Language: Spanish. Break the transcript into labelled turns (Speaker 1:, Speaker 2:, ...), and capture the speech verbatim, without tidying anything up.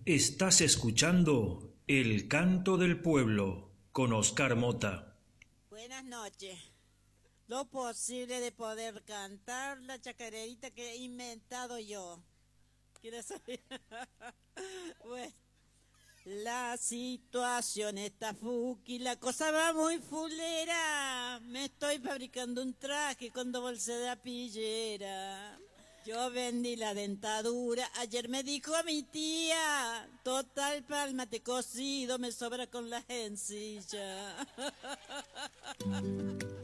Speaker 1: Estás escuchando El Canto del Pueblo con Oscar Mota.
Speaker 2: Buenas noches. Lo posible de poder cantar la chacarerita que he inventado yo. ¿Quieres saber? Bueno, la situación está fuki, la cosa va muy fulera. Me estoy fabricando un traje con doble de pillera. Yo vendí la dentadura, ayer me dijo mi tía, total pálmate cocido, me sobra con la gencilla.